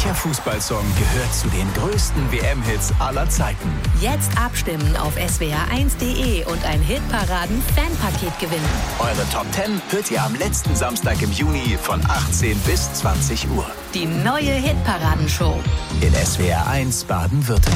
Welcher Fußballsong gehört zu den größten WM-Hits aller Zeiten? Jetzt abstimmen auf swr1.de und ein Hitparaden-Fanpaket gewinnen. Eure Top 10 hört ihr am letzten Samstag im Juni von 18 bis 20 Uhr. Die neue Hitparadenshow In SWR 1 Baden-Württemberg.